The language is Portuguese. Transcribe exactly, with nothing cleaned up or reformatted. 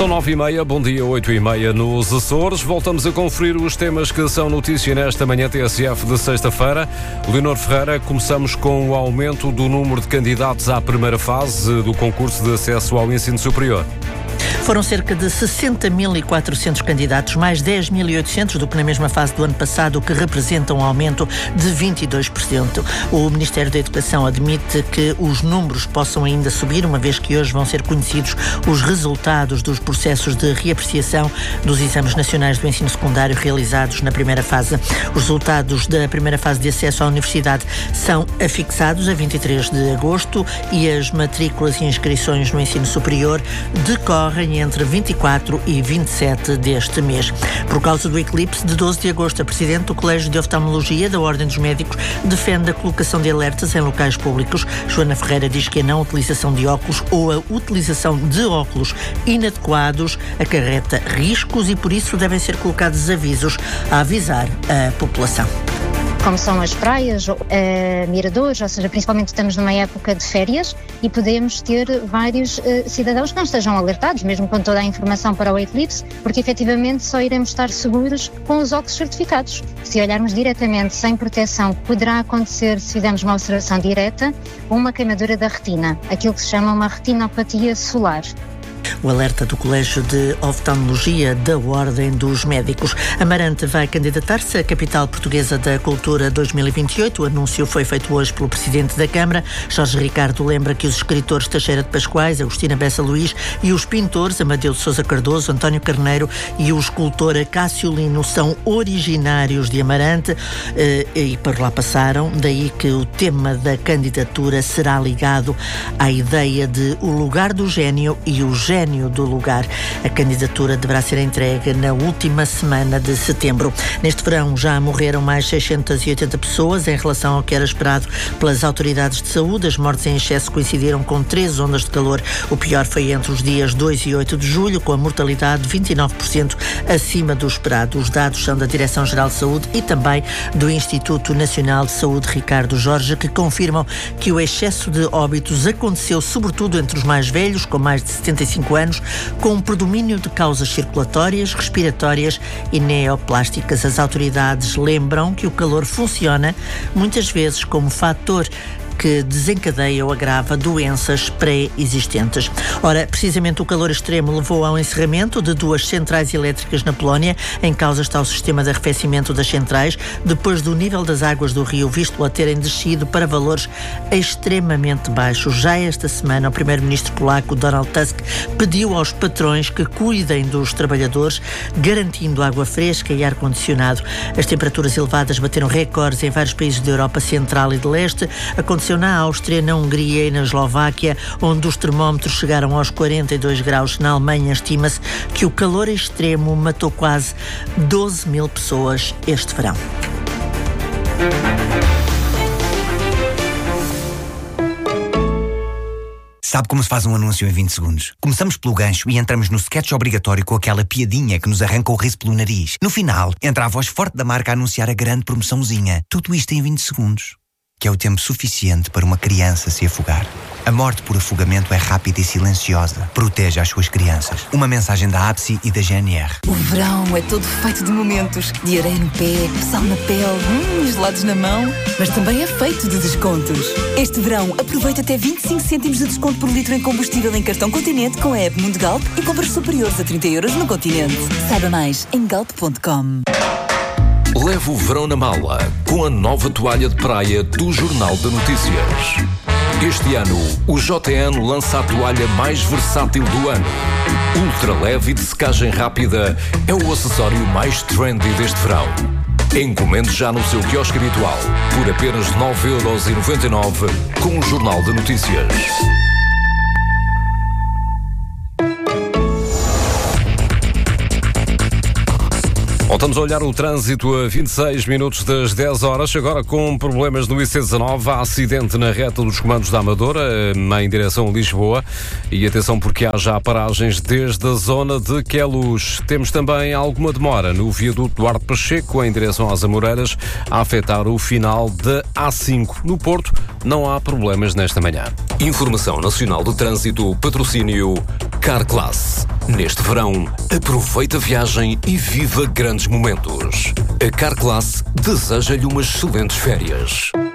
São nove e meia, bom dia, oito e meia nos Açores. Voltamos a conferir os temas que são notícia nesta manhã T S F de sexta-feira. Leonor Ferreira, começamos com o aumento do número de candidatos à primeira fase do concurso de acesso ao ensino superior. Foram cerca de sessenta mil e quatrocentos candidatos, mais dez mil e oitocentos do que na mesma fase do ano passado, o que representa um aumento de vinte e dois por cento. O Ministério da Educação admite que os números possam ainda subir, uma vez que hoje vão ser conhecidos os resultados dos processos de reapreciação dos exames nacionais do ensino secundário realizados na primeira fase. Os resultados da primeira fase de acesso à universidade são afixados a vinte e três de agosto e as matrículas e inscrições no ensino superior decorrem entre vinte e quatro e vinte e sete deste mês. Por causa do eclipse de doze de agosto, a Presidente do Colégio de Oftalmologia da Ordem dos Médicos defende a colocação de alertas em locais públicos. Joana Ferreira diz que a não utilização de óculos ou a utilização de óculos inadequados acarreta riscos e por isso devem ser colocados avisos a avisar a população. Como são as praias, uh, miradores, ou seja, principalmente estamos numa época de férias e podemos ter vários uh, cidadãos que não estejam alertados, mesmo com toda a informação para o eclipse, porque efetivamente só iremos estar seguros com os óculos certificados. Se olharmos diretamente sem proteção, poderá acontecer, se fizermos uma observação direta, uma queimadura da retina, aquilo que se chama uma retinopatia solar. O alerta do Colégio de Oftalmologia da Ordem dos Médicos. Amarante vai candidatar-se à Capital Portuguesa da Cultura dois mil e vinte e oito. O anúncio foi feito hoje pelo Presidente da Câmara. Jorge Ricardo lembra que os escritores Teixeira de Pascoais, Agostina Bessa Luís e os pintores Amadeu de Sousa Cardoso, António Carneiro e o escultor Cássio Lino são originários de Amarante eh, e por lá passaram. Daí que o tema da candidatura será ligado à ideia de o lugar do gênio e o gênio do lugar. A candidatura deverá ser entregue na última semana de setembro. Neste verão já morreram mais seiscentas e oitenta pessoas em relação ao que era esperado pelas autoridades de saúde. As mortes em excesso coincidiram com três ondas de calor. O pior foi entre os dias dois e oito de julho, com a mortalidade vinte e nove por cento acima do esperado. Os dados são da Direção-Geral de Saúde e também do Instituto Nacional de Saúde Ricardo Jorge, que confirmam que o excesso de óbitos aconteceu sobretudo entre os mais velhos, com mais de setenta e cinco anos, com um predomínio de causas circulatórias, respiratórias e neoplásticas. As autoridades lembram que o calor funciona muitas vezes como fator que desencadeia ou agrava doenças pré-existentes. Ora, precisamente o calor extremo levou ao encerramento de duas centrais elétricas na Polónia. Em causa está o sistema de arrefecimento das centrais, depois do nível das águas do rio Vístula terem descido para valores extremamente baixos. Já esta semana, o primeiro-ministro polaco Donald Tusk pediu aos patrões que cuidem dos trabalhadores, garantindo água fresca e ar-condicionado. As temperaturas elevadas bateram recordes em vários países da Europa Central e de Leste. Aconteceu na Áustria, na Hungria e na Eslováquia, onde os termómetros chegaram aos quarenta e dois graus. Na Alemanha, estima-se que o calor extremo matou quase doze mil pessoas este verão. Sabe como se faz um anúncio em vinte segundos? Começamos pelo gancho e entramos no sketch obrigatório com aquela piadinha que nos arranca o riso pelo nariz. No final, entra a voz forte da marca a anunciar a grande promoçãozinha. Tudo isto em vinte segundos. Que é o tempo suficiente para uma criança se afogar. A morte por afogamento é rápida e silenciosa. Proteja as suas crianças. Uma mensagem da A B S I e da G N R. O verão é todo feito de momentos. De areia no pé, sal na pele, hum, gelados na mão. Mas também é feito de descontos. Este verão, aproveita até vinte e cinco cêntimos de desconto por litro em combustível em cartão Continente com a app Mundo Galp e compras superiores a trinta euros no Continente. Saiba mais em galp ponto com. Leve o verão na mala com a nova toalha de praia do Jornal de Notícias. Este ano, o J N lança a toalha mais versátil do ano. Ultra leve e de secagem rápida é o acessório mais trendy deste verão. Encomende já no seu quiosque habitual por apenas nove euros e noventa e nove com o Jornal de Notícias. Voltamos a olhar o trânsito a vinte e seis minutos das dez horas, agora com problemas no I C dezanove. Há acidente na reta dos comandos da Amadora, em direção a Lisboa. E atenção porque há já paragens desde a zona de Queluz. Temos também alguma demora no viaduto Duarte Pacheco, em direção às Amoreiras, a afetar o final da A cinco. No Porto, não há problemas nesta manhã. Informação Nacional de Trânsito, patrocínio Carclass. Neste verão, aproveita a viagem e viva grandes momentos. A Carglass deseja-lhe umas excelentes férias.